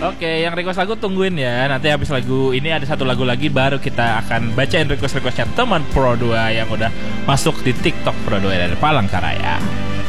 Oke, yang request lagu tungguin ya. Nanti habis lagu ini ada satu lagu lagi baru kita akan bacain request-requestnya teman Pro 2 yang udah masuk di TikTok Pro 2 dari Palangkaraya.